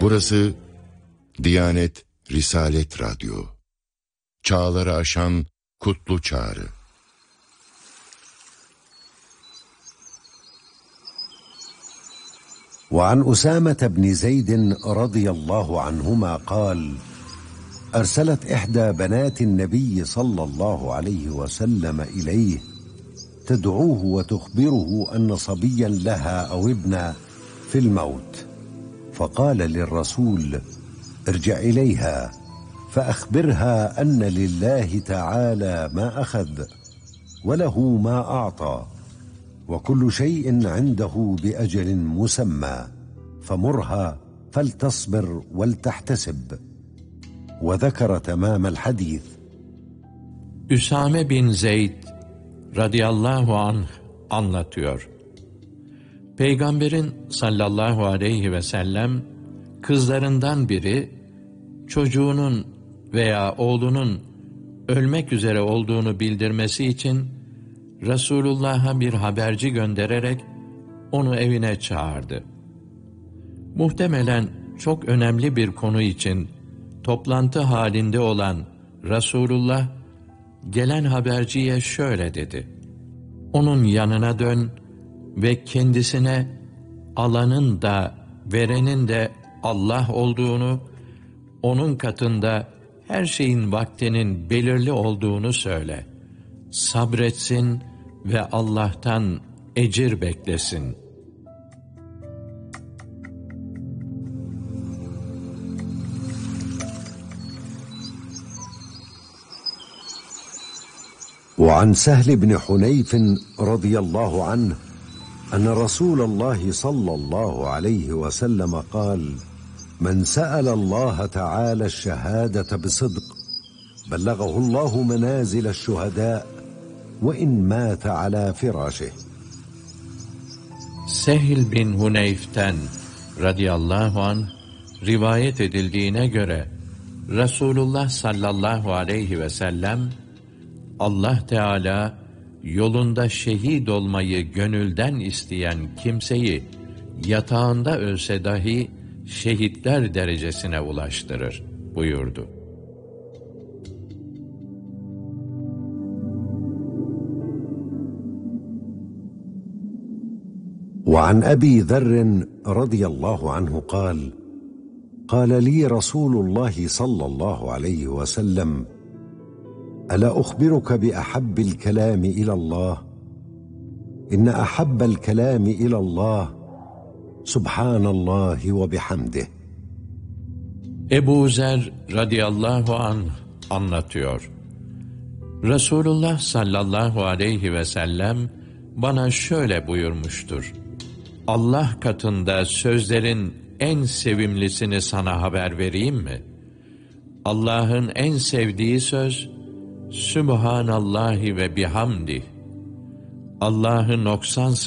Burası Diyanet Risalet Radyo. Çağları aşan kutlu çağrı. وعن أسامة بن زيد رضي الله عنهما قال: أرسلت إحدى بنات النبي صلى الله عليه وسلم إليه تدعوه وتخبره أن صبيا لها أو ابنا في الموت، فقال للرسول: ارجع إليها فأخبرها أن لله تعالى ما أخذ وله ما أعطى وكل شيء عنده بأجل مسمى، فمرها فلتصبر ولتحتسب. وذكر تمام الحديث. Üsame bin Zeyd radıyallahu anh anlatıyor. Peygamberin sallallahu aleyhi ve sellem kızlarından biri çocuğunun veya oğlunun ölmek üzere olduğunu bildirmesi için Resulullah'a bir haberci göndererek onu evine çağırdı. Muhtemelen çok önemli bir konu için toplantı halinde olan Resulullah, gelen haberciye şöyle dedi: onun yanına dön ve kendisine alanın da verenin de Allah olduğunu, onun katında her şeyin vaktinin belirli olduğunu söyle. Sabretsin ve Allah'tan ecir beklesin. وعن سهل بن حنيف رضي الله عنه أن رسول الله صلى الله عليه وسلم قال: من سأل الله تعالى الشهادة بصدق بلغه الله منازل الشهداء وإن مات على فراشه. Sehl bin Huneyf'ten radıyallahu anh rivayet edildiğine göre Resulullah sallallahu aleyhi ve sellem, Allah Teala yolunda şehit olmayı gönülden isteyen kimseyi yatağında ölse dahi şehitler derecesine ulaştırır buyurdu. وعن أبي ذر رضي الله عنه قال: قال لي رسول الله صلى الله عليه وسلم: ألا أخبرك بأحب الكلام إلى الله؟ إن أحب الكلام إلى الله سبحان الله وبحمده. Ebu Zer radıyallahu anh anlatıyor. Resulullah sallallahu aleyhi ve sellem bana şöyle buyurmuştur: Allah katında sözlerin en sevimlisini sana haber vereyim mi? Allah'ın en sevdiği söz Sübhanallahi ve bihamdih. Allah'ı noksan